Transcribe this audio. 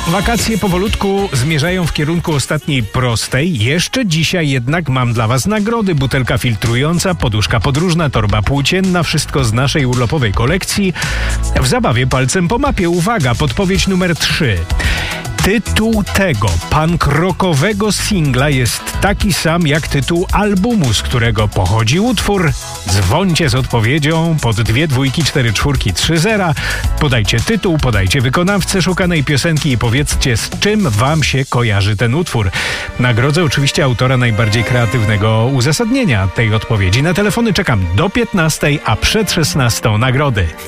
Wakacje powolutku zmierzają w kierunku ostatniej prostej. Jeszcze dzisiaj jednak mam dla Was nagrody. Butelka filtrująca, poduszka podróżna, torba płócienna. Wszystko z naszej urlopowej kolekcji. W zabawie palcem po mapie. Uwaga, podpowiedź numer 3. Tytuł tego punk rockowego singla jest taki sam jak tytuł albumu, z którego pochodzi utwór. Dzwońcie z odpowiedzią pod 2 2 4 4 3 0. Podajcie tytuł, podajcie wykonawcę szukanej piosenki i powiedzcie, z czym Wam się kojarzy ten utwór. Nagrodzę oczywiście autora najbardziej kreatywnego uzasadnienia tej odpowiedzi. Na telefony czekam do 15, a przed 16 nagrody.